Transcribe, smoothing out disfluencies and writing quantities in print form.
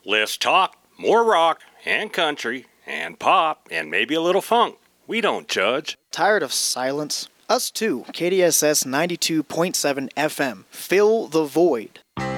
Less talk, more rock, and country, and pop, and maybe a little funk. We don't judge. Tired of silence? Us too. KDSS 92.7 FM. Fill the void.